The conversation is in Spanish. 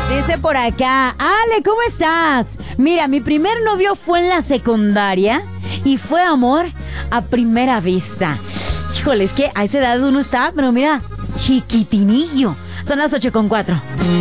Dice por acá, Ale, ¿cómo estás? Mira, mi primer novio fue en la secundaria y fue amor a primera vista. Híjole, es que a esa edad uno está, pero mira, chiquitinillo. Son las 8:04.